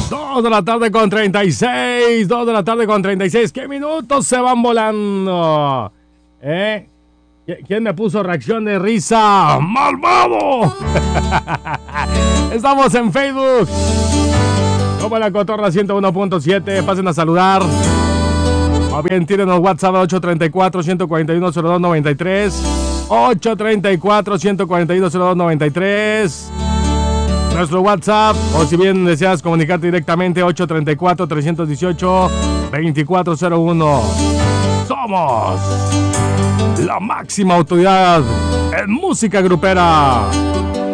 2 de la tarde con 36. 2 de la tarde con 36. ¿Qué minutos se van volando? ¿Quién me puso reacción de risa? ¡Malvado! Estamos en Facebook como La Cotorra 101.7. Pasen a saludar. O bien tírenos WhatsApp 834-141-0293. 834-141-0293. Nuestro WhatsApp, o si bien deseas comunicarte directamente, 834-318-2401. Somos la máxima autoridad en música grupera.